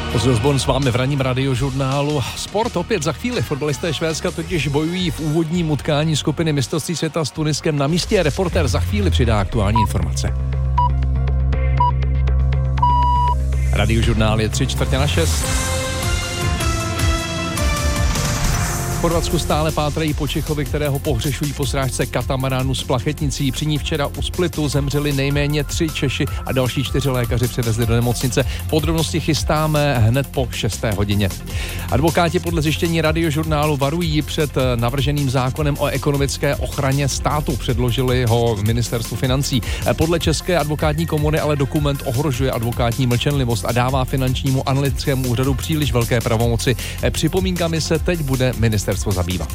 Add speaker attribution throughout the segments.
Speaker 1: Ozzy Osbourne s vámi v ranním radiožurnálu. Sport opět za chvíli. Fotbalisté Švédska totiž bojují v úvodním utkání skupiny mistrovství světa s Tuniskem. Na místě reportér za chvíli přidá aktuální informace. Radiožurnál je 5:45. V Chorvatsku stále pátrají po Čechovi, kterého pohřešují po srážce katamaránu s plachetnicí. Při ní včera u Splitu zemřeli nejméně 3 Češi a další 4 lékaři přivezli do nemocnice. Podrobnosti chystáme hned po 6. hodině. Advokáti podle zjištění radiožurnálu varují před navrženým zákonem o ekonomické ochraně státu. Předložili ho ministerstvu financí. Podle České advokátní komory ale dokument ohrožuje advokátní mlčenlivost a dává finančnímu analytickému úřadu příliš velké pravomoci. Připomínkami se teď bude ministerstvo zabývat.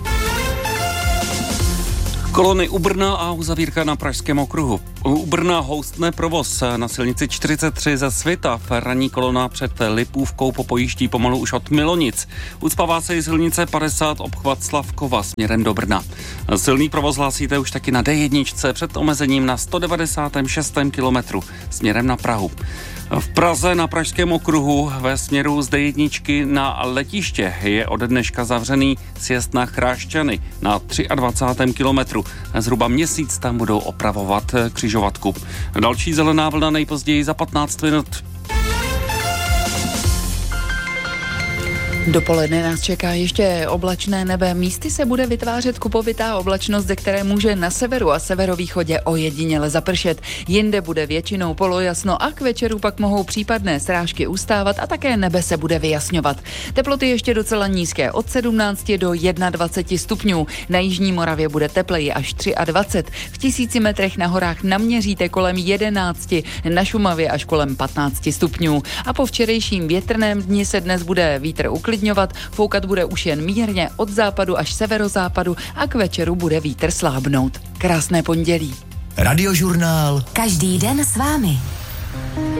Speaker 2: Kolony u Brna a uzavírka na Pražském okruhu. U Brna houstne provoz na silnici 43 ze Svitav. Ranní kolona před Lipůvkou popojíždí pomalu už od Milonic. Ucpává se i silnice 50 obchvat Slavkova směrem do Brna. Silný provoz hlásíte už taky na D1 před omezením na 196. kilometru směrem na Prahu. V Praze na Pražském okruhu ve směru z D1 na letiště je od dneška zavřený sjezd na Chrášťany na 23. kilometru. Zhruba měsíc tam budou opravovat křižovatku. Další zelená vlna nejpozději za 15 minut.
Speaker 3: Dopoledne nás čeká ještě oblačné nebe. Místy se bude vytvářet kupovitá oblačnost, ze které může na severu a severovýchodě ojediněle zapršet. Jinde bude většinou polojasno a k večeru pak mohou případné srážky ustávat a také nebe se bude vyjasňovat. Teploty ještě docela nízké, od 17 do 21 stupňů. Na jižní Moravě bude tepleji až 23. V 1000 metrech na horách naměříte kolem 11, na Šumavě až kolem 15 stupňů. A po včerejším větrném dni se dnes bude vítr uklidňovat, foukat bude už jen mírně od západu až severozápadu a k večeru bude vítr slábnout. Krásné pondělí.
Speaker 4: Radiožurnál.
Speaker 5: Každý den s vámi.